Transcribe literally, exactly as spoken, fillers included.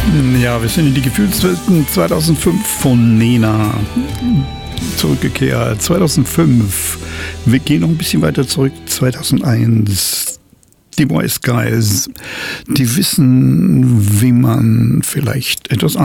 Ja, wir sind in die Gefühlswelten zweitausendfünf von Nena zurückgekehrt. zweitausendfünf. Wir gehen noch ein bisschen weiter zurück. zweitausendeins. Die Boy Skies. Die wissen, wie man vielleicht etwas